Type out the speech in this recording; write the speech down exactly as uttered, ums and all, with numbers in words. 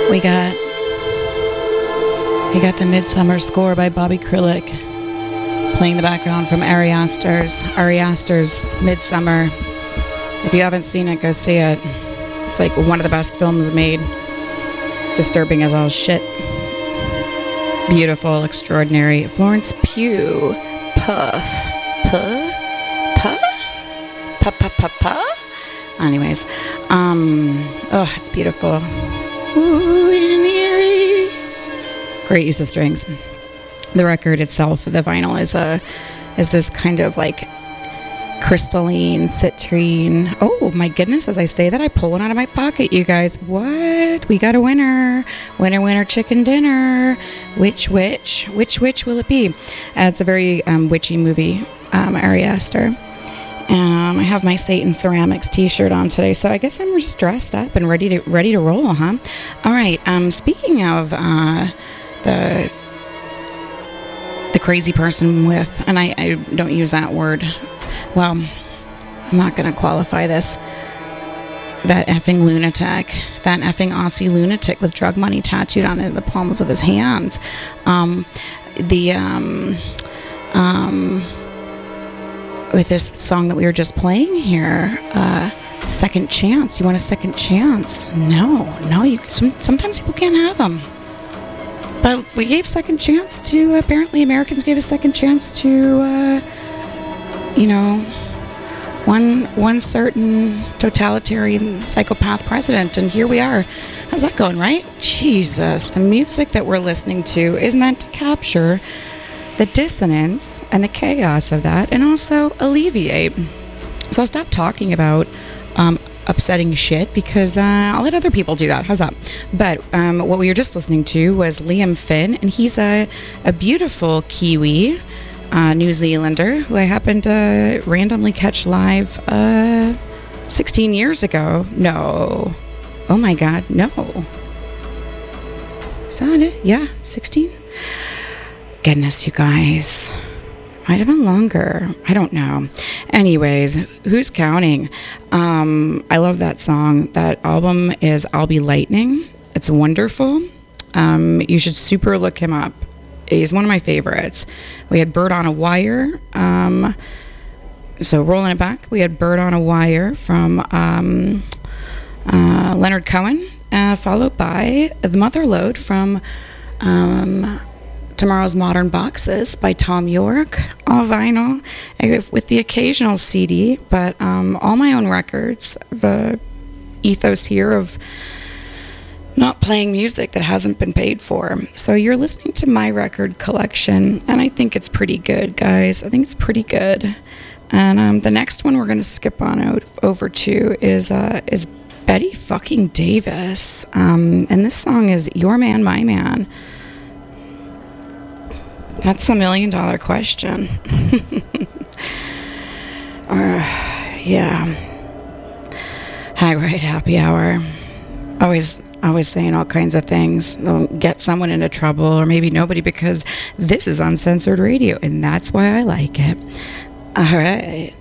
We got we got the Midsummer Score by Bobby Krilic playing the background from Ari Aster's Ari Aster's Midsummer. If you haven't seen it, go see it. It's like one of the best films made. Disturbing as all shit. Beautiful, extraordinary. Florence Pugh. Puff. Puh? Puh? Puh, puh, puh, puh? Anyways. Um, oh, it's beautiful. Ooh, in the airy. Great use of strings. The record itself, the vinyl, is a is this kind of like crystalline citrine. Oh my goodness, as I say that, I pull one out of my pocket, you guys. What? We got a winner. Winner, winner, chicken dinner. Which witch? Which witch will it be? Uh, it's a very um, witchy movie, um, Ari Aster. Um, I have my Satan Ceramics t-shirt on today, so I guess I'm just dressed up and ready to ready to roll, huh? All right. Um, speaking of uh, the the crazy person with, and I, I don't use that word. Well, I'm not going to qualify this. That effing lunatic, that effing Aussie lunatic with drug money tattooed on the palms of his hands. Um, the um, um. with this song that we were just playing here, uh, Second Chance. You want a second chance? No, no. You some, sometimes people can't have them. But we gave second chance to, apparently Americans gave a second chance to, uh, you know, one one certain totalitarian psychopath president, and here we are. How's that going, right? Jesus, the music that we're listening to is meant to capture the dissonance and the chaos of that, and also alleviate. So I'll stop talking about um, upsetting shit, because uh, I'll let other people do that. How's that? But um, what we were just listening to was Liam Finn, and he's a, a beautiful Kiwi uh, New Zealander who I happened to randomly catch live uh, sixteen years ago. No. Oh my God, no. Is that it? Yeah, sixteen? Goodness, you guys. Might have been longer. I don't know. Anyways, who's counting? Um, I love that song. That album is I'll Be Lightning. It's wonderful. Um, you should super look him up. He's one of my favorites. We had Bird on a Wire. Um, so rolling it back, we had Bird on a Wire from um, uh, Leonard Cohen, uh, followed by The Mother Lode from Um, Tomorrow's Modern Boxes by Tom York, all vinyl, with the occasional C D, but um, all my own records. The ethos here of not playing music that hasn't been paid for. So you're listening to my record collection, and I think it's pretty good, guys. I think it's pretty good. And um, the next one we're going to skip on out over to is uh, is Betty fucking Davis, um, and this song is Your Man, My Man. That's a million dollar question. uh, yeah. Hi, right, happy hour. Always, always saying all kinds of things. Don't get someone into trouble, or maybe nobody, because this is uncensored radio, and that's why I like it. All right.